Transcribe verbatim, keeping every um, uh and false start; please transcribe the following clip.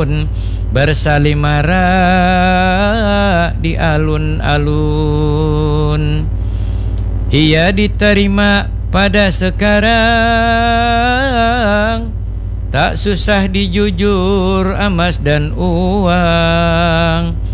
pun bersalimara di alun-alun. Ia diterima pada sekarang, tak susah dijujur emas dan uang.